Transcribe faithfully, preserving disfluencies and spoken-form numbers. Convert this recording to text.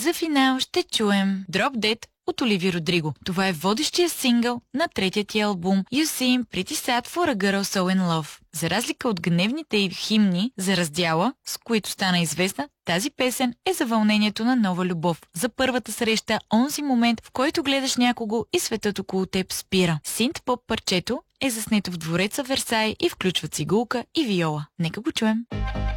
За финал ще чуем Drop Dead от Оливия Родриго. Това е водещия сингъл на третия ти албум You Seem Pretty Sad for a Girl So In Love. За разлика от гневните и химни за раздяла, с които стана известна, тази песен е за вълнението на нова любов. За първата среща, онзи момент, в който гледаш някого и светът около теб спира. Синт-поп парчето е заснето в двореца Версай и включва цигулка и виола. Нека го чуем.